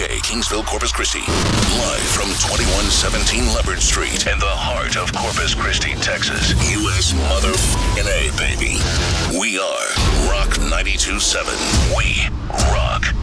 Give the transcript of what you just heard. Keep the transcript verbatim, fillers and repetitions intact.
A, Kingsville, Corpus Christi. Live from twenty-one seventeen Leopard Street in the heart of Corpus Christi, Texas. U S motherfucking A, baby. We are Rock ninety-two point seven. We rock.